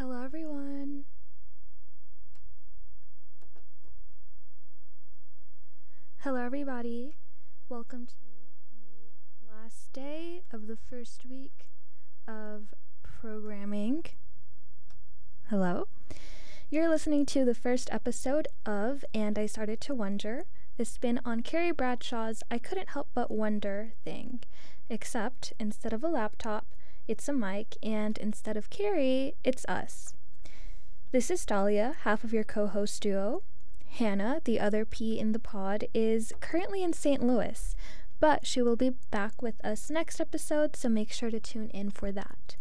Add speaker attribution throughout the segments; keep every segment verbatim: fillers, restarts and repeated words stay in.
Speaker 1: Hello, everyone. Hello, everybody. Welcome to the last day of the first week of programming. Hello. You're listening to the first episode of And I Started to Wonder, a spin on Carrie Bradshaw's I Couldn't Help But Wonder thing, except instead of a laptop, it's a mic, and instead of Carrie, it's us. This is Dahlia, half of your co-host duo. Hannah, the other P in the pod, is currently in Saint Louis, but she will be back with us next episode, so make sure to tune in for that.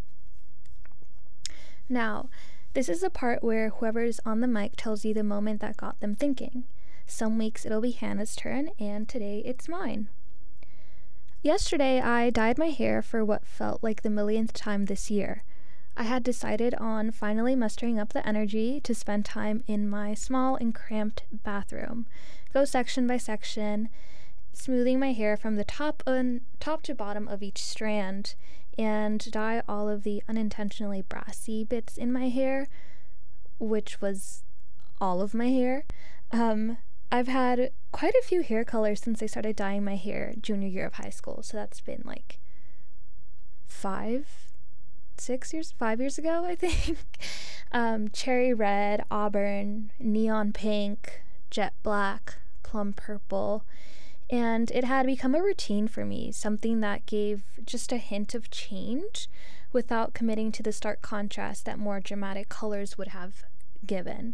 Speaker 1: Now, this is the part where whoever's on the mic tells you the moment that got them thinking. Some weeks it'll be Hannah's turn, and today it's mine. Yesterday, I dyed my hair for what felt like the millionth time this year. I had decided on finally mustering up the energy to spend time in my small and cramped bathroom, go section by section, smoothing my hair from the top on top to bottom of each strand, and dye all of the unintentionally brassy bits in my hair, which was all of my hair. Um, I've had quite a few hair colors since I started dyeing my hair junior year of high school, so that's been like five, six years, five years ago, I think. um, cherry red, auburn, neon pink, jet black, plum purple, and it had become a routine for me, something that gave just a hint of change without committing to the stark contrast that more dramatic colors would have given.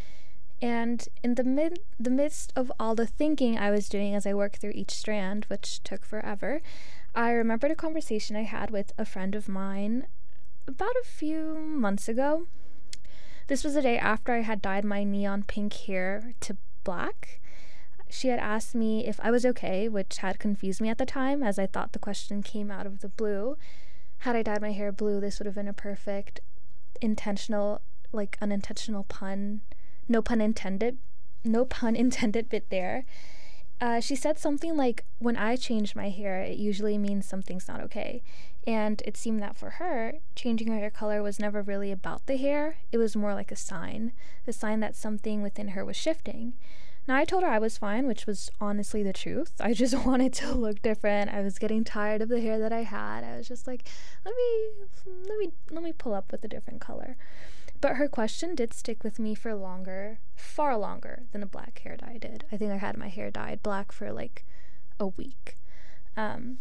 Speaker 1: And in the mid the midst of all the thinking I was doing as I worked through each strand, which took forever, I remembered a conversation I had with a friend of mine about a few months ago. This was the day after I had dyed my neon pink hair to black. She had asked me if I was okay, which had confused me at the time, as I thought the question came out of the blue. Had I dyed my hair blue, this would have been a perfect intentional, like unintentional pun. No pun intended. No pun intended bit there. Uh, she said something like, when I change my hair, it usually means something's not okay. And it seemed that for her, changing her hair color was never really about the hair. It was more like a sign, a sign that something within her was shifting. Now, I told her I was fine, which was honestly the truth. I just wanted to look different. I was getting tired of the hair that I had. I was just like, let me, let me, let me pull up with a different color. But her question did stick with me for longer, far longer than a black hair dye did. I think I had my hair dyed black for like a week. Um,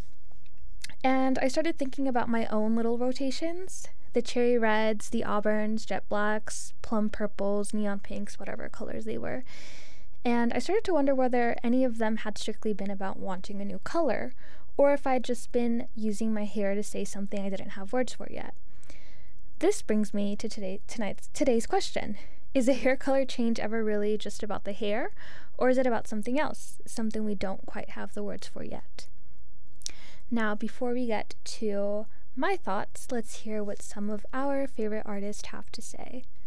Speaker 1: and I started thinking about my own little rotations, the cherry reds, the auburns, jet blacks, plum purples, neon pinks, whatever colors they were. And I started to wonder whether any of them had strictly been about wanting a new color, or if I'd just been using my hair to say something I didn't have words for yet. This brings me to today, tonight's today's question. Is a hair color change ever really just about the hair, or is it about something else, something we don't quite have the words for yet? Now, before we get to my thoughts, let's hear what some of our favorite artists have to say.